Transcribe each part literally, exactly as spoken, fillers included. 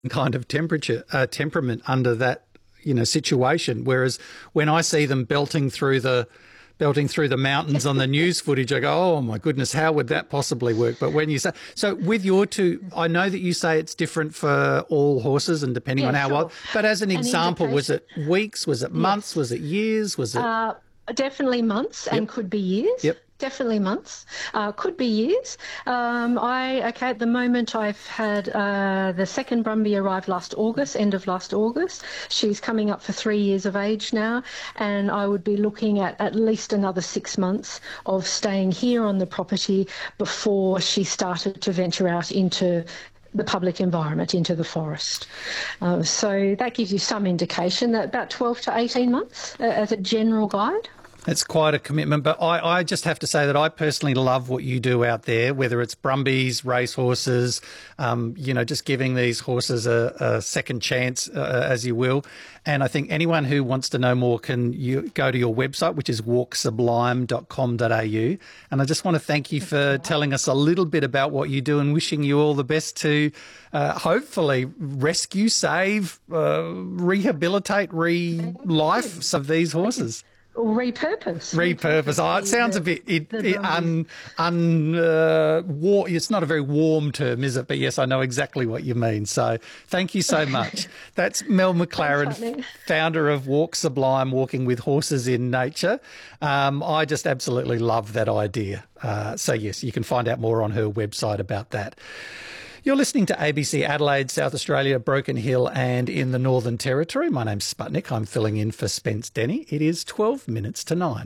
kind of temperature, uh, temperament under that, you know, situation. Whereas when I see them belting through the belting through the mountains on the news footage, I go, oh my goodness, how would that possibly work? But when you say, so with your two, I know that you say it's different for all horses and depending Yeah, on how sure. wild, but as an, An example, was it weeks, was it months, Yes. was it years, was it? Uh, definitely months and Yep. could be years. Yep. Definitely months. Uh, could be years. Um, I okay. At the moment, I've had uh, the second Brumby arrived last August, end of last August. She's coming up for three years of age now, and I would be looking at at least another six months of staying here on the property before she started to venture out into the public environment, into the forest. Uh, so that gives you some indication that about twelve to eighteen months uh, as a general guide. It's quite a commitment, but I, I just have to say that I personally love what you do out there, whether it's Brumbies, racehorses, um, you know, just giving these horses a, a second chance, uh, as you will. And I think anyone who wants to know more can you go to your website, which is walk sublime dot com dot a u. And I just want to thank you for telling us a little bit about what you do and wishing you all the best to uh, hopefully rescue, save, uh, rehabilitate, re-life some of these horses. Repurpose. Repurpose. Oh, it sounds a bit it, the it, un, un, uh, war, it's not a very warm term, is it? But yes, I know exactly what you mean. So thank you so much. That's Mel McLaren, Thanks, founder of Walk Sublime, walking with horses in nature. Um, I just absolutely love that idea. Uh, so yes, you can find out more on her website about that. You're listening to A B C Adelaide, South Australia, Broken Hill and in the Northern Territory. My name's Sputnik. I'm filling in for Spence Denny. It is twelve minutes to nine.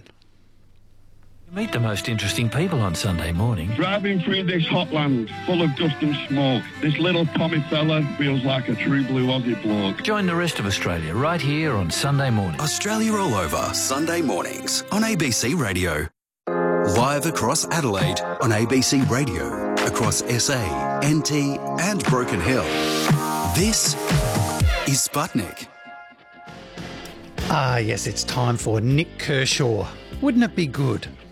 Meet the most interesting people on Sunday morning. Driving through this hot land full of dust and smoke, this little Tommy fella feels like a true blue Aussie bloke. Join the rest of Australia right here on Sunday morning. Australia All Over, Sunday mornings on A B C Radio. Live across Adelaide on A B C Radio, across S A, N T and Broken Hill. This is Sputnik. Ah, yes, it's time for Nick Kershaw. Wouldn't it be good